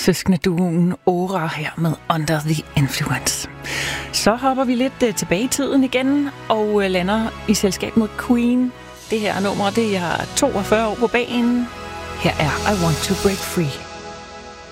søskendeduen Aura her med Under the Influence. Så hopper vi lidt tilbage i tiden igen og lander i selskab med Queen. Det her nummer, det er 42 år på banen. Her er I Want to Break Free.